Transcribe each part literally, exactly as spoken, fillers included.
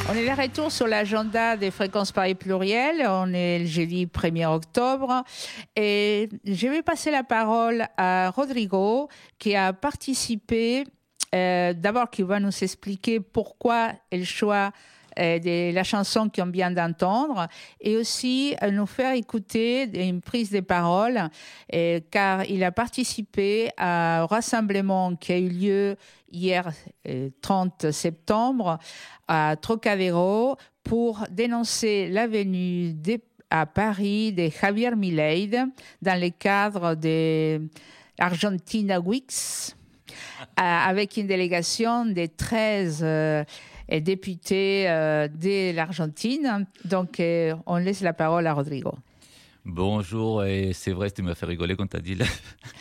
On est de retour sur l'agenda des Fréquences Paris Pluriel. On est le jeudi premier octobre. Et je vais passer la parole à Rodrigo, qui a participé, euh, d'abord qui va nous expliquer pourquoi elle choisit euh, de la chanson qu'on vient d'entendre, et aussi euh, nous faire écouter une prise de parole, euh, car il a participé à un rassemblement qui a eu lieu hier, euh, trente septembre, à Trocadéro, pour dénoncer la venue de, à Paris de Javier Milei dans le cadre de Argentina Weeks, euh, avec une délégation de treize euh, députés euh, de l'Argentine. Donc, euh, on laisse la parole à Rodrigo. Bonjour, et c'est vrai, tu m'as fait rigoler quand tu as dit la...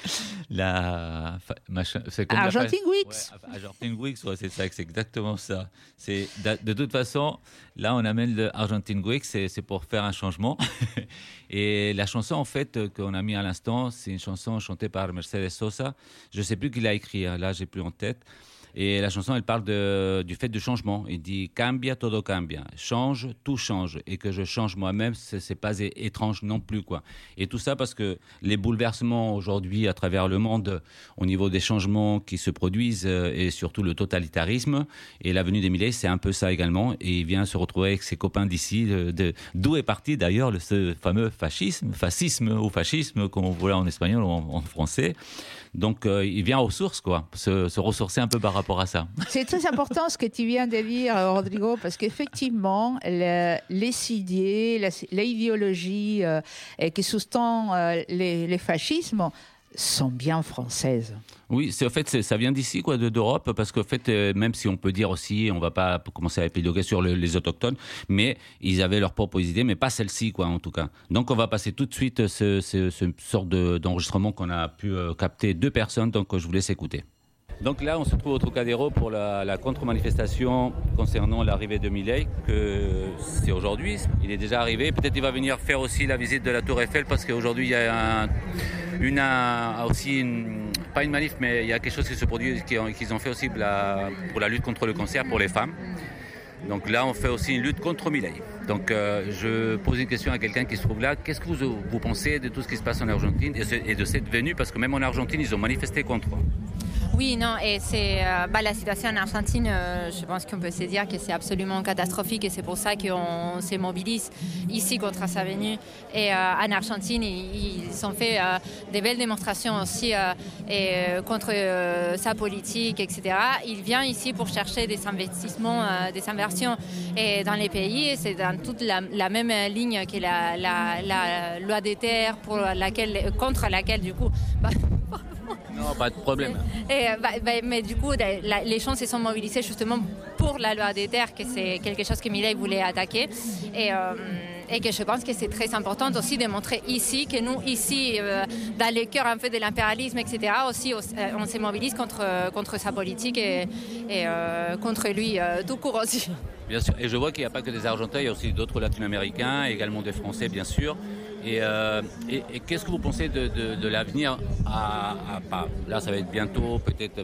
la machin, c'est comme Argentine la, Weeks. Ouais, Argentine Weeks, ouais, c'est ça, c'est exactement ça. C'est, de, de toute façon, là, on amène le Argentine Weeks, c'est, c'est pour faire un changement. Et la chanson, en fait, qu'on a mis à l'instant, c'est une chanson chantée par Mercedes Sosa. Je ne sais plus qui l'a écrit, hein, là, j'ai plus en tête. Et la chanson, elle parle de, du fait du changement. Il dit « Cambia, todo cambia ». Change, tout change. Et que je change moi-même, c'est, c'est pas étrange non plus, quoi. Et tout ça parce que les bouleversements aujourd'hui à travers le monde, au niveau des changements qui se produisent, et surtout le totalitarisme, et la venue des Milei, c'est un peu ça également. Et il vient se retrouver avec ses copains d'ici, de, de, d'où est parti d'ailleurs le, ce fameux fascisme, fascisme ou fascisme, comme on voulait en espagnol ou en, en français. Donc, euh, il vient aux sources, quoi, se, se ressourcer un peu par rapport à ça. C'est très important ce que tu viens de dire, Rodrigo, parce qu'effectivement, le, les idées, la, l'idéologie euh, qui sous-tend euh, les, les fascismes sont bien françaises. Oui, c'est, en fait, c'est, ça vient d'ici, quoi, de, d'Europe, parce qu'en fait, euh, même si on peut dire aussi, on ne va pas commencer à épiloguer sur le, les autochtones, mais ils avaient leurs propres idées, mais pas celle-ci, quoi, en tout cas. Donc, on va passer tout de suite ce, ce, ce sorte de, d'enregistrement qu'on a pu euh, capter deux personnes, donc je vous laisse écouter. Donc là, on se trouve au Trocadéro pour la, la contre-manifestation concernant l'arrivée de Milei, que c'est aujourd'hui. Il est déjà arrivé. Peut-être il va venir faire aussi la visite de la Tour Eiffel, parce qu'aujourd'hui, il y a un, une, un, aussi, une, pas une manif, mais il y a quelque chose qui se produit, qu'ils ont fait aussi pour la, pour la lutte contre le cancer pour les femmes. Donc là, on fait aussi une lutte contre Milei. Donc euh, je pose une question à quelqu'un qui se trouve là. Qu'est-ce que vous, vous pensez de tout ce qui se passe en Argentine et de cette venue? Parce que même en Argentine, ils ont manifesté contre. Oui, non, et c'est euh, bah, la situation en Argentine, euh, je pense qu'on peut se dire que c'est absolument catastrophique et c'est pour ça qu'on se mobilise ici contre sa venue. Et euh, en Argentine, ils, ils ont fait euh, des belles démonstrations aussi euh, et, contre euh, sa politique, et cetera. Il vient ici pour chercher des investissements, euh, des inversions et dans les pays. Et c'est dans toute la, la même ligne que la, la, la loi des terres pour laquelle, contre laquelle, du coup... Bah, non, pas de problème. Et, bah, bah, mais du coup, la, les gens se sont mobilisés justement pour la loi des terres, que c'est quelque chose que Milei voulait attaquer. Et, euh, et que je pense que c'est très important aussi de montrer ici que nous, ici, euh, dans le cœur un peu de l'impérialisme, et cetera, aussi, on se mobilise contre, contre sa politique et, et euh, contre lui euh, tout court aussi. Bien sûr. Et je vois qu'il n'y a pas que des Argentins, il y a aussi d'autres Latino-Américains, également des Français, bien sûr. Et, euh, et, et qu'est-ce que vous pensez de, de, de l'avenir à, à, à, là, ça va être bientôt, peut-être.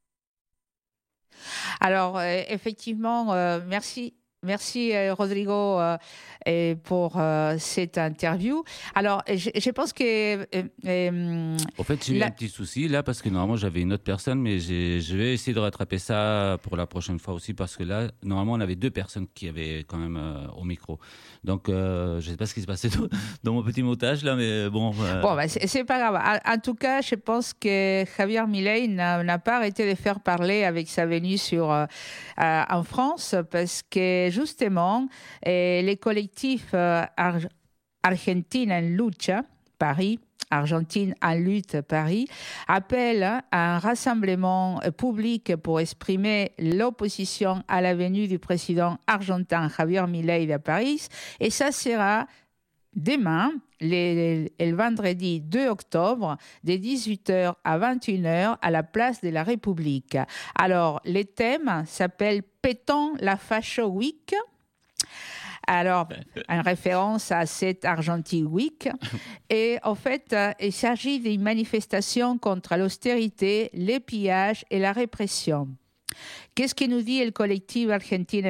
Alors, euh, effectivement, euh, merci. Merci euh, Rodrigo euh, et pour euh, cette interview. Alors, je, je pense que... Euh, euh, en fait, j'ai la... eu un petit souci là parce que normalement j'avais une autre personne, mais j'ai, je vais essayer de rattraper ça pour la prochaine fois aussi parce que là, normalement, on avait deux personnes qui avaient quand même euh, au micro. Donc, euh, je ne sais pas ce qui se passait dans mon petit montage là, mais bon... Euh... Bon, bah, c'est, c'est pas grave. En, en tout cas, je pense que Javier Milei n'a, n'a pas arrêté de faire parler avec sa venue sur, euh, euh, en France parce que justement, eh, les collectifs euh, Ar- Argentine en Lucha, Paris, Argentine en lutte Paris, appellent à un rassemblement public pour exprimer l'opposition à la venue du président argentin Javier Milei à Paris. Et ça sera demain, le, le vendredi deux octobre, de dix-huit heures à vingt et une heures, à la place de la République. Alors, le thème s'appelle « Pétons la Facho Week ». Alors, en référence à cette Argentine Week. Et en fait, il s'agit d'une manifestation contre l'austérité, les pillages et la répression. Qu'est-ce que nous dit le collectif Argentine en Lucha ?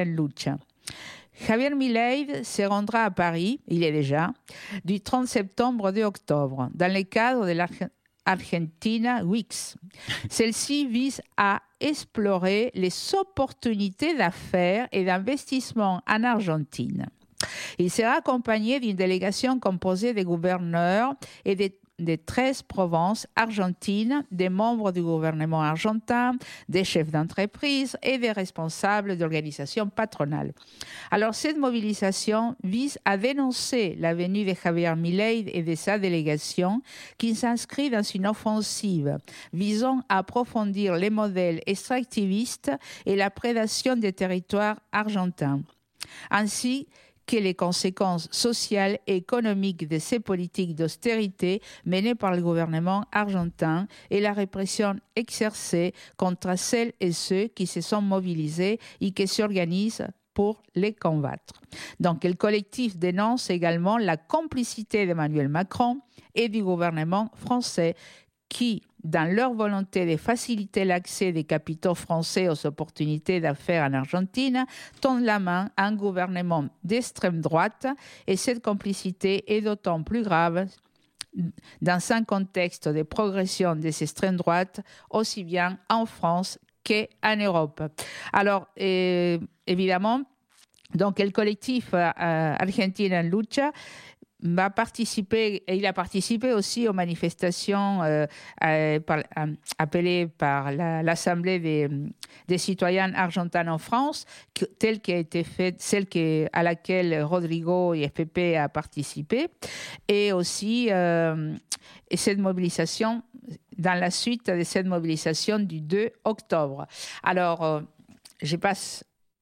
Javier Milei se rendra à Paris, il est déjà, du trente septembre au deux octobre, dans le cadre de l'Argentina Week. Celle-ci vise à explorer les opportunités d'affaires et d'investissement en Argentine. Il sera accompagné d'une délégation composée des gouverneurs et des des treize provinces argentines, des membres du gouvernement argentin, des chefs d'entreprise et des responsables d'organisations patronales. Alors, cette mobilisation vise à dénoncer la venue de Javier Milei et de sa délégation qui s'inscrit dans une offensive visant à approfondir les modèles extractivistes et la prédation des territoires argentins, ainsi que les conséquences sociales et économiques de ces politiques d'austérité menées par le gouvernement argentin et la répression exercée contre celles et ceux qui se sont mobilisés et qui s'organisent pour les combattre. Donc, le collectif dénonce également la complicité d'Emmanuel Macron et du gouvernement français qui, dans leur volonté de faciliter l'accès des capitaux français aux opportunités d'affaires en Argentine, tendent la main à un gouvernement d'extrême droite, et cette complicité est d'autant plus grave dans un contexte de progression des extrêmes droites, aussi bien en France qu'en Europe. Alors, euh, évidemment, donc, le collectif euh, Argentina en Lucha va participer, et il a participé aussi aux manifestations euh, euh, par, euh, appelées par la, l'Assemblée des, des citoyens argentins en France, que, telle qui a été faite, celle qui, à laquelle Rodrigo et F P P a participé, et aussi euh, et cette mobilisation, dans la suite de cette mobilisation du deux octobre. Alors, euh, je passe.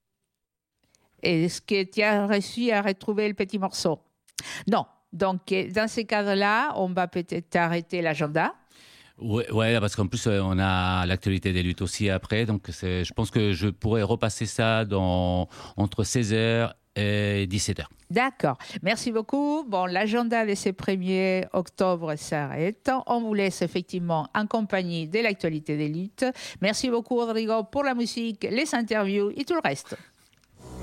Est-ce que tu as réussi à retrouver le petit morceau? Non. Donc, dans ces cadres-là, on va peut-être arrêter l'agenda. Oui, ouais, parce qu'en plus, on a l'actualité des luttes aussi après. Donc, c'est, je pense que je pourrais repasser ça dans, entre seize heures et dix-sept heures. D'accord. Merci beaucoup. Bon, l'agenda de ce premier octobre s'arrête. On vous laisse effectivement en compagnie de l'actualité des luttes. Merci beaucoup, Rodrigo, pour la musique, les interviews et tout le reste.